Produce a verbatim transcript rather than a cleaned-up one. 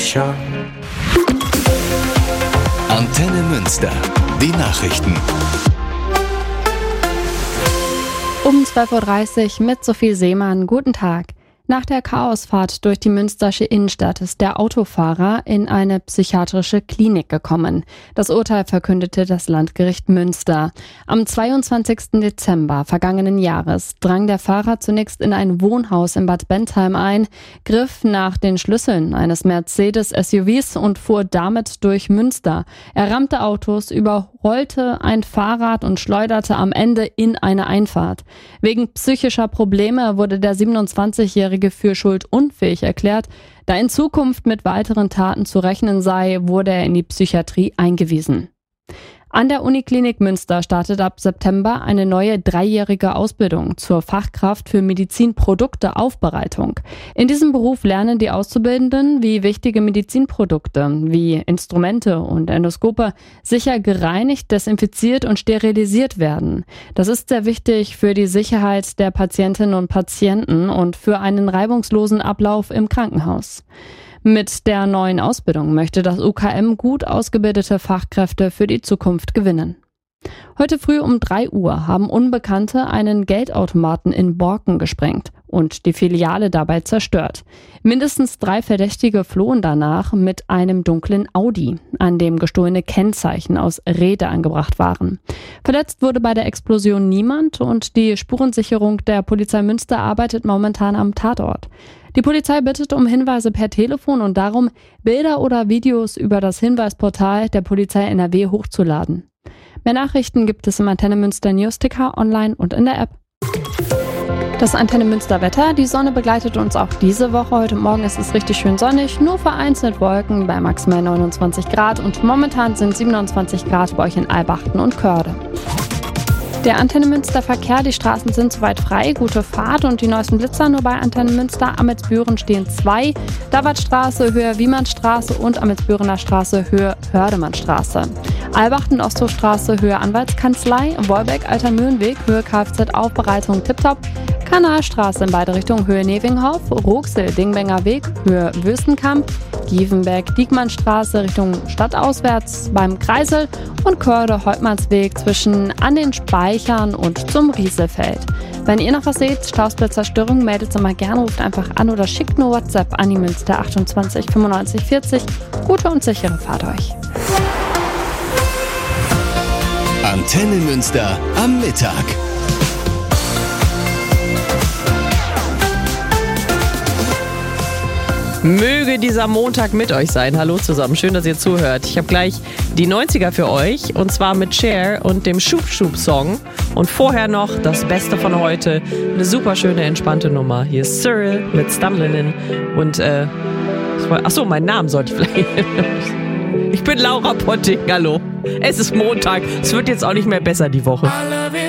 sharp. Antenne Münster. Die Nachrichten. Um zwölf Uhr dreißig mit Sophie Seemann. Guten Tag. Nach der Chaosfahrt durch die münstersche Innenstadt ist der Autofahrer in eine psychiatrische Klinik gekommen. Das Urteil verkündete das Landgericht Münster. Am zweiundzwanzigsten Dezember vergangenen Jahres drang der Fahrer zunächst in ein Wohnhaus in Bad Bentheim ein, griff nach den Schlüsseln eines Mercedes-S U Vs und fuhr damit durch Münster. Er rammte Autos, überrollte ein Fahrrad und schleuderte am Ende in eine Einfahrt. Wegen psychischer Probleme wurde der siebenundzwanzigjährige für schuldunfähig erklärt. Da in Zukunft mit weiteren Taten zu rechnen sei, wurde er in die Psychiatrie eingewiesen. An der Uniklinik Münster startet ab September eine neue dreijährige Ausbildung zur Fachkraft für Medizinprodukteaufbereitung. In diesem Beruf lernen die Auszubildenden, wie wichtige Medizinprodukte wie Instrumente und Endoskope sicher gereinigt, desinfiziert und sterilisiert werden. Das ist sehr wichtig für die Sicherheit der Patientinnen und Patienten und für einen reibungslosen Ablauf im Krankenhaus. Mit der neuen Ausbildung möchte das U K M gut ausgebildete Fachkräfte für die Zukunft gewinnen. Heute früh um drei Uhr haben Unbekannte einen Geldautomaten in Borken gesprengt und die Filiale dabei zerstört. Mindestens drei Verdächtige flohen danach mit einem dunklen Audi, an dem gestohlene Kennzeichen aus Rede angebracht waren. Verletzt wurde bei der Explosion niemand und die Spurensicherung der Polizei Münster arbeitet momentan am Tatort. Die Polizei bittet um Hinweise per Telefon und darum, Bilder oder Videos über das Hinweisportal der Polizei N R W hochzuladen. Mehr Nachrichten gibt es im Antenne Münster Newsticker, online und in der App. Das Antenne Münster Wetter. Die Sonne begleitet uns auch diese Woche. Heute Morgen ist es richtig schön sonnig, nur vereinzelt Wolken bei maximal neunundzwanzig Grad und momentan sind siebenundzwanzig Grad bei euch in Albachten und Körde. Der Antenne Münster Verkehr, die Straßen sind soweit frei, gute Fahrt und die neuesten Blitzer nur bei Antenne Münster. Amelsbüren stehen zwei, Davidstraße, Höhe Wiemannstraße und Amelsbürener Straße, Höhe Hördemannstraße. Albachten, Osthofstraße, Höhe Anwaltskanzlei, Wolbeck, Alter Mühlenweg, Höhe Kfz-Aufbereitung Tipptopp, Kanalstraße in beide Richtungen, Höhe Nevinghof, Ruxel, Dingbenger Weg, Höhe Wüstenkamp, Gievenberg, Diekmannstraße Richtung Stadtauswärts beim Kreisel und Körde, Heutmannsweg zwischen an den Speichern und zum Rieselfeld. Wenn ihr noch was seht, Stausblitzer-Störung, meldet sie mal gerne, ruft einfach an oder schickt nur WhatsApp an die Münster achtundzwanzig fünfundneunzig vierzig. Gute und sichere Fahrt euch. Antenne Münster am Mittag. Möge dieser Montag mit euch sein. Hallo zusammen, schön, dass ihr zuhört. Ich habe gleich die neunziger für euch und zwar mit Cher und dem Schub-Schub-Song. Und vorher noch das Beste von heute, eine super schöne, entspannte Nummer. Hier ist Cyril mit Stumblin' und äh, achso, meinen Namen sollte ich vielleicht... Ich bin Laura Potting, hallo. Es ist Montag, es wird jetzt auch nicht mehr besser die Woche.